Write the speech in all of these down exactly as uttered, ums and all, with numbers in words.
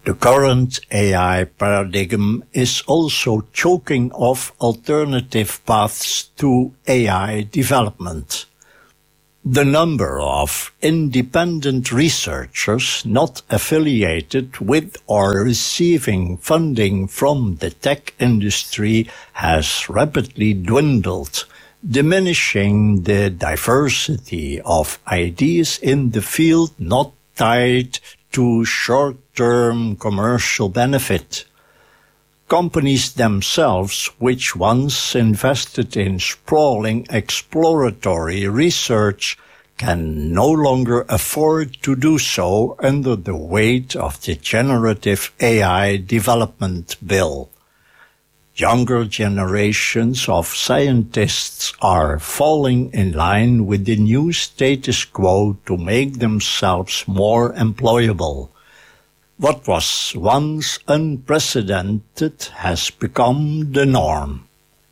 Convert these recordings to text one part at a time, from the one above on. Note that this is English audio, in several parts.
The current A I paradigm is also choking off alternative paths to A I development. The number of independent researchers not affiliated with or receiving funding from the tech industry has rapidly dwindled, diminishing the diversity of ideas in the field not tied to short-term commercial benefit. Companies themselves, which once invested in sprawling exploratory research, can no longer afford to do so under the weight of the generative A I development bill. Younger generations of scientists are falling in line with the new status quo to make themselves more employable. What was once unprecedented has become the norm.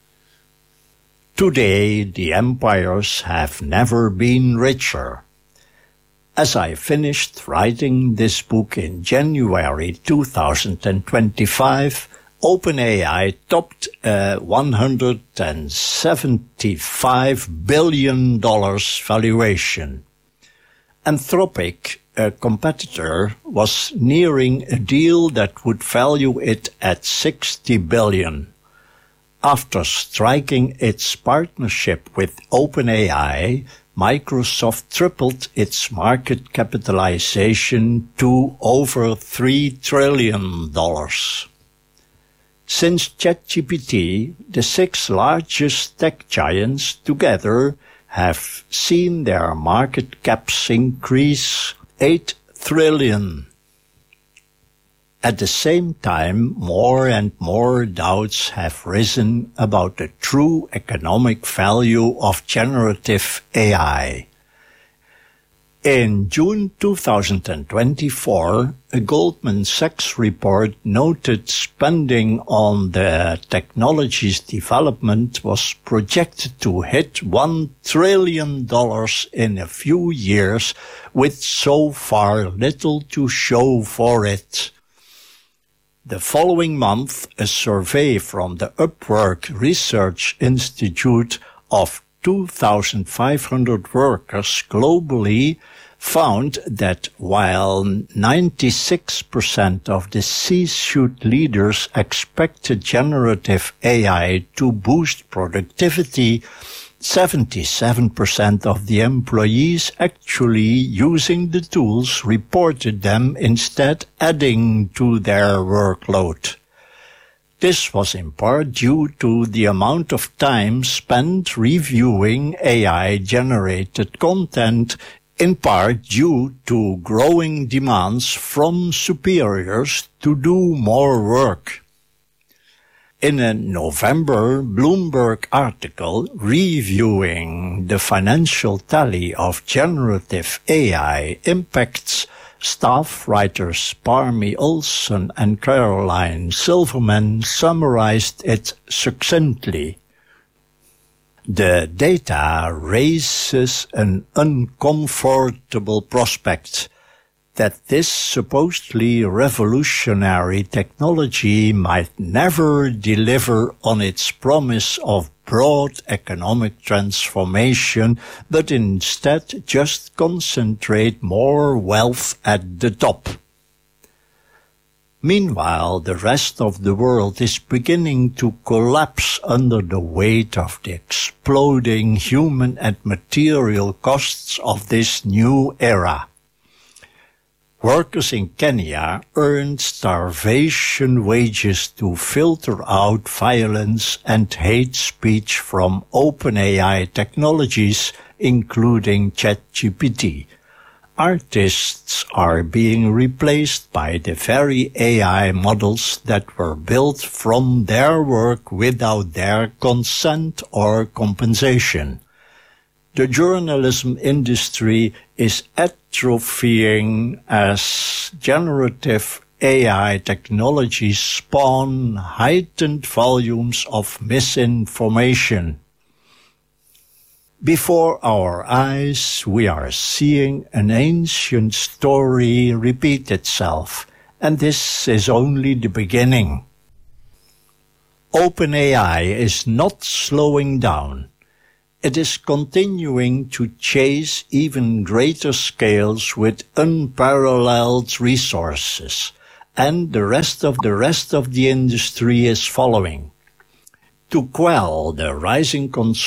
Today, the empires have never been richer. As I finished writing this book in January two thousand twenty-five, OpenAI topped a one hundred seventy-five billion dollars valuation. Anthropic, a competitor, was nearing a deal that would value it at sixty billion dollars. After striking its partnership with OpenAI, Microsoft tripled its market capitalization to over three trillion dollars. Since ChatGPT, the six largest tech giants together have seen their market caps increase eight trillion dollars. At the same time, more and more doubts have risen about the true economic value of generative A I. In June two thousand twenty-four, a Goldman Sachs report noted spending on the technology's development was projected to hit one trillion dollars in a few years, with so far little to show for it. The following month, a survey from the Upwork Research Institute of two thousand five hundred workers globally found that while ninety-six percent of the C-suite leaders expected generative A I to boost productivity, seventy-seven percent of the employees actually using the tools reported them instead adding to their workload. This was in part due to the amount of time spent reviewing A I-generated content, in part due to growing demands from superiors to do more work. In a November Bloomberg article reviewing the financial tally of generative A I impacts, staff writers Parmi Olson and Caroline Silverman summarized it succinctly. The data raises an uncomfortable prospect that this supposedly revolutionary technology might never deliver on its promise of broad economic transformation, but instead just concentrate more wealth at the top. Meanwhile, the rest of the world is beginning to collapse under the weight of the exploding human and material costs of this new era. Workers in Kenya earned starvation wages to filter out violence and hate speech from OpenAI technologies, including ChatGPT. Artists are being replaced by the very A I models that were built from their work without their consent or compensation. The journalism industry is atrophying as generative A I technologies spawn heightened volumes of misinformation. Before our eyes, we are seeing an ancient story repeat itself, And this is only the beginning. OpenAI is not slowing down. It is continuing to chase even greater scales with unparalleled resources, and the rest of the rest of the industry is following. To quell the rising concern